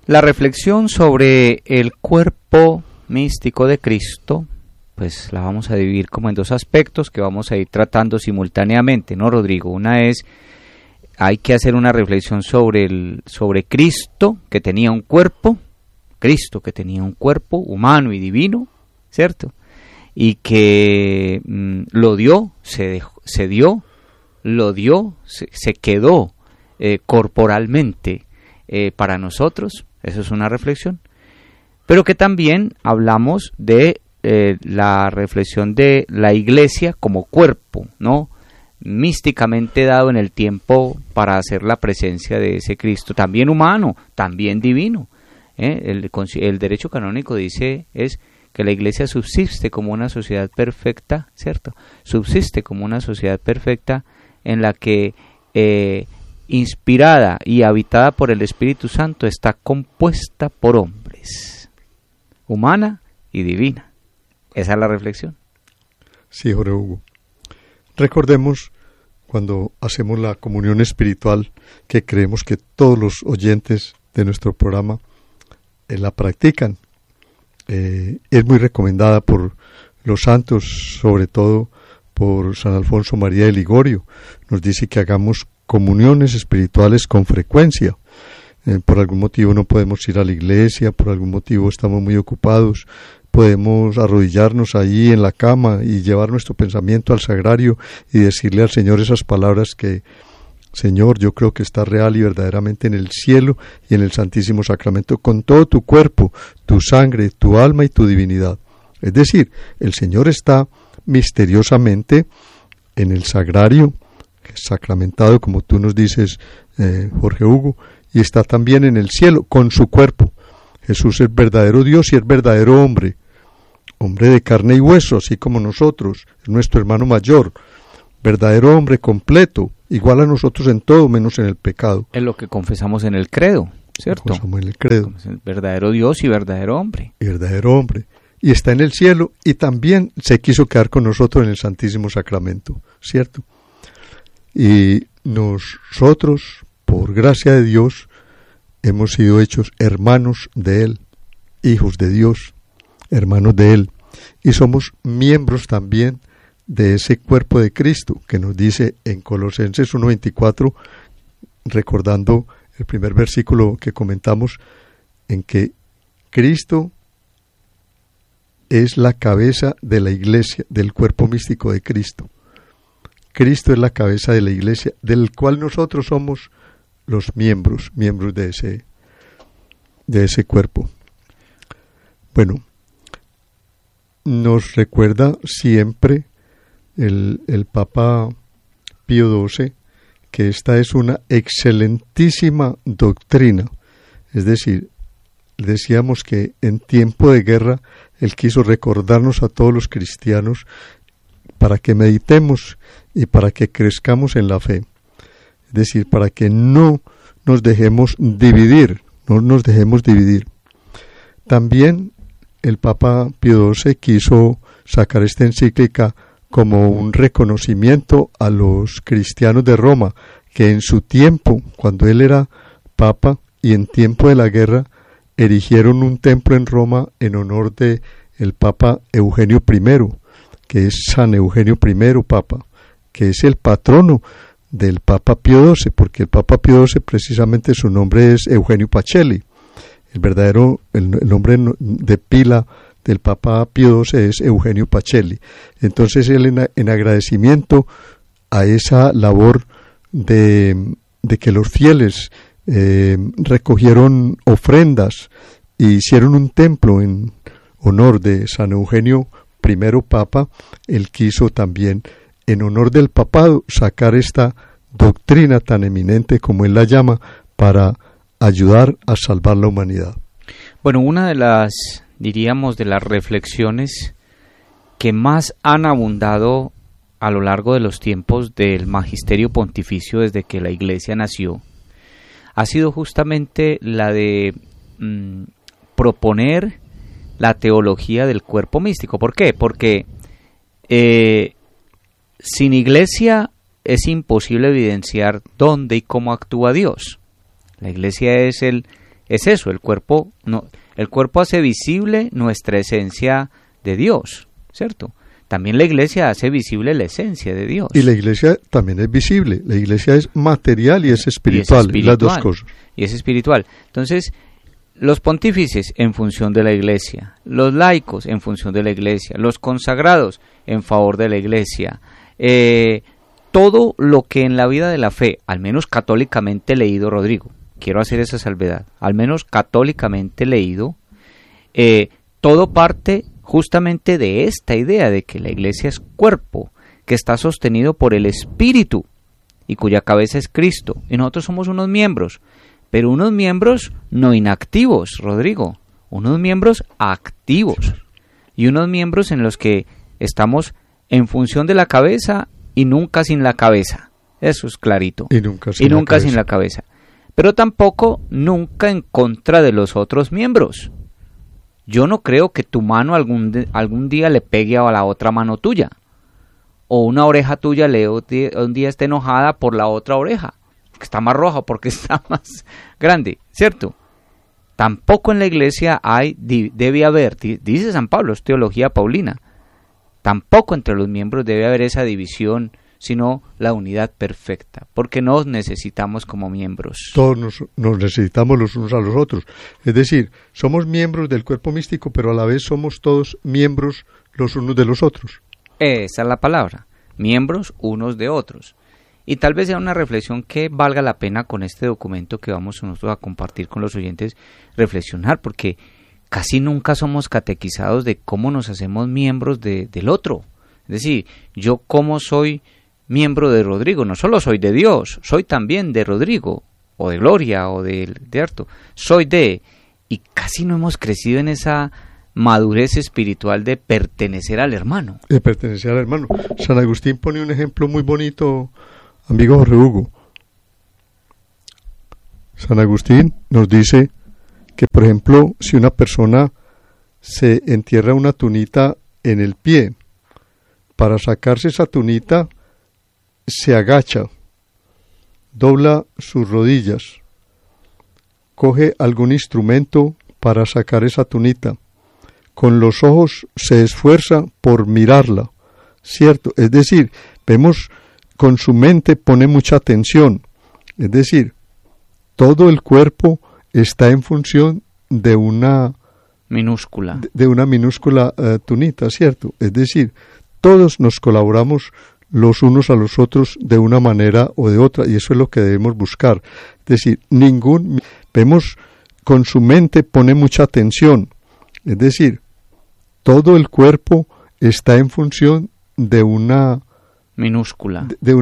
La reflexión sobre el cuerpo místico de Cristo, pues la vamos a dividir como en dos aspectos que vamos a ir tratando simultáneamente, ¿no, Rodrigo? Una es, hay que hacer una reflexión sobre Cristo, que tenía un cuerpo, humano y divino, ¿cierto? Y que lo dio, se quedó corporalmente para nosotros. Eso es una reflexión. Pero que también hablamos de la reflexión de la Iglesia como cuerpo, ¿no? Místicamente dado en el tiempo para hacer la presencia de ese Cristo, también humano, también divino. El derecho canónico dice que la Iglesia subsiste como una sociedad perfecta, ¿cierto? Subsiste como una sociedad perfecta en la que inspirada y habitada por el Espíritu Santo está compuesta por hombres, humana y divina. Esa es la reflexión. Sí, Jorge Hugo. Recordemos cuando hacemos la comunión espiritual que creemos que todos los oyentes de nuestro programa la practican. Es muy recomendada por los santos, sobre todo por San Alfonso María de Ligorio. Nos dice que hagamos comuniones espirituales con frecuencia. Por algún motivo no podemos ir a la iglesia, por algún motivo estamos muy ocupados, podemos arrodillarnos ahí en la cama y llevar nuestro pensamiento al sagrario y decirle al Señor esas palabras que: Señor, yo creo que está real y verdaderamente en el cielo y en el Santísimo Sacramento, con todo tu cuerpo, tu sangre, tu alma y tu divinidad. Es decir, el Señor está misteriosamente en el sagrario, sacramentado, como tú nos dices, Jorge Hugo, y está también en el cielo, con su cuerpo. Jesús es verdadero Dios y es verdadero hombre, hombre de carne y hueso, así como nosotros, es nuestro hermano mayor, verdadero hombre completo, igual a nosotros en todo menos en el pecado. Es lo que confesamos en el credo, ¿cierto? Confesamos en el credo. Verdadero Dios y verdadero hombre. Y verdadero hombre. Y está en el cielo y también se quiso quedar con nosotros en el Santísimo Sacramento, ¿cierto? Y nosotros, por gracia de Dios, hemos sido hechos hermanos de Él, hijos de Dios, hermanos de Él. Y somos miembros también de ese cuerpo de Cristo, que nos dice en Colosenses 1:24, recordando el primer versículo que comentamos, en que Cristo es la cabeza de la Iglesia, del cuerpo místico de Cristo. Cristo es la cabeza de la Iglesia, del cual nosotros somos los miembros de ese cuerpo. Bueno, nos recuerda siempre el Papa Pío XII que esta es una excelentísima doctrina. Es decir, decíamos que en tiempo de guerra Él quiso recordarnos a todos los cristianos para que meditemos y para que crezcamos en la fe. Es decir, para que no nos dejemos dividir, También el Papa Pío XII quiso sacar esta encíclica como un reconocimiento a los cristianos de Roma, que en su tiempo, cuando él era Papa y en tiempo de la guerra, erigieron un templo en Roma en honor de el Papa Eugenio I, que es San Eugenio I Papa, que es el patrono del Papa Pío XII, porque el Papa Pío XII precisamente su nombre es Eugenio Pacelli. El nombre de pila del Papa Pío XII es Eugenio Pacelli. Entonces él en agradecimiento a esa labor de que los fieles recogieron ofrendas e hicieron un templo en honor de San Eugenio I Papa, él quiso también, en honor del papado, sacar esta doctrina tan eminente como él la llama, para ayudar a salvar la humanidad. Bueno, una de las, diríamos, de las reflexiones que más han abundado a lo largo de los tiempos del magisterio pontificio desde que la Iglesia nació, ha sido justamente la de proponer la teología del cuerpo místico. ¿Por qué? Porque sin Iglesia es imposible evidenciar dónde y cómo actúa Dios. La Iglesia es el es eso, el cuerpo hace visible nuestra esencia de Dios, ¿cierto? También la iglesia hace visible la esencia de Dios. Y la iglesia también es visible. La iglesia es material y es espiritual, las dos cosas. Y es espiritual. Entonces, los pontífices en función de la iglesia, los laicos en función de la iglesia, los consagrados en favor de la iglesia, todo lo que en la vida de la fe, al menos católicamente leído, Rodrigo, quiero hacer esa salvedad, al menos católicamente leído, todo parte justamente de esta idea de que la iglesia es cuerpo, que está sostenido por el Espíritu y cuya cabeza es Cristo, y nosotros somos unos miembros, pero unos miembros no inactivos, Rodrigo, unos miembros activos, y unos miembros en los que estamos en función de la cabeza y nunca sin la cabeza, eso es clarito, y nunca sin la cabeza, pero tampoco nunca en contra de los otros miembros. Yo no creo que tu mano algún día le pegue a la otra mano tuya. O una oreja tuya un día esté enojada por la otra oreja. Que está más roja porque está más grande, ¿cierto? Tampoco en la iglesia debe haber, dice San Pablo, es teología paulina. Tampoco entre los miembros debe haber esa división, sino la unidad perfecta, porque nos necesitamos como miembros. Todos nos necesitamos los unos a los otros. Es decir, somos miembros del cuerpo místico, pero a la vez somos todos miembros los unos de los otros. Esa es la palabra, miembros unos de otros. Y tal vez sea una reflexión que valga la pena con este documento que vamos nosotros a compartir con los oyentes, reflexionar, porque casi nunca somos catequizados de cómo nos hacemos miembros del otro. Es decir, yo como soy miembro de Rodrigo, no solo soy de Dios, soy también de Rodrigo, o de Gloria, o de Arto, y casi no hemos crecido en esa madurez espiritual de pertenecer al hermano. De pertenecer al hermano. San Agustín pone un ejemplo muy bonito, amigo Jorge Hugo. San Agustín nos dice que, por ejemplo, si una persona se entierra una tunita en el pie, para sacarse esa tunita, se agacha, dobla sus rodillas, coge algún instrumento para sacar esa tunita, con los ojos se esfuerza por mirarla, ¿cierto? Es decir, vemos, con su mente pone mucha atención, es decir, todo el cuerpo está en función de una minúscula, tunita, ¿cierto? Es decir, todos nos colaboramos los unos a los otros de una manera o de otra, y eso es lo que debemos buscar. Es decir, vemos, con su mente pone mucha atención, es decir, todo el cuerpo está en función de una minúscula,